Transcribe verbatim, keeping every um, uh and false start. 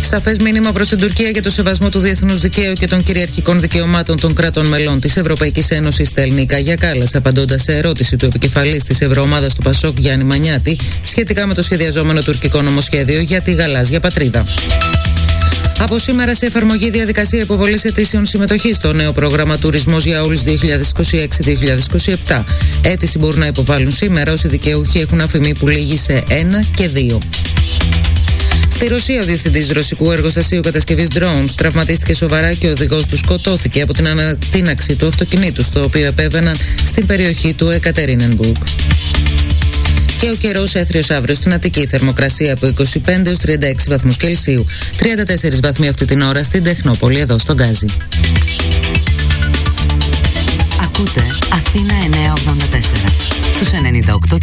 Σαφές μήνυμα προς την Τουρκία για το σεβασμό του διεθνούς δικαίου και των κυριαρχικών δικαιωμάτων των κρατών μελών της Ευρωπαϊκής Ένωσης, στέλνει η Κάγια Κάλλας, απαντώντας σε ερώτηση του επικεφαλής της Ευρωομάδας του Πασόκ, Γιάννη Μανιάτη, σχετικά με το σχεδιαζόμενο τουρκικό νομοσχέδιο για τη γαλάζια πατρίδα. Από σήμερα σε εφαρμογή διαδικασία υποβολής αιτήσεων συμμετοχής στο νέο πρόγραμμα Τουρισμός για όλους δύο χιλιάδες είκοσι έξι δύο χιλιάδες είκοσι επτά. Αίτηση μπορούν να υποβάλουν σήμερα όσοι δικαιούχοι έχουν αφημί που λήγει σε ένα και δύο. Στη Ρωσία, ο διευθυντής ρωσικού εργοστασίου κατασκευής drones τραυματίστηκε σοβαρά και ο οδηγός του σκοτώθηκε από την ανατείναξη του αυτοκινήτου, στο οποίο επέβαιναν στην περιοχή του Εκατερίνενμπουργκ. Και ο καιρός έθριος αύριο στην Αττική, θερμοκρασία από είκοσι πέντε έως τριάντα έξι βαθμούς Κελσίου, τριάντα τέσσερις βαθμοί αυτή την ώρα στην Τεχνόπολη, εδώ στον Γκάζι. Ακούτε Αθήνα εννιακόσια ογδόντα τέσσερα στους ενενήντα οκτώ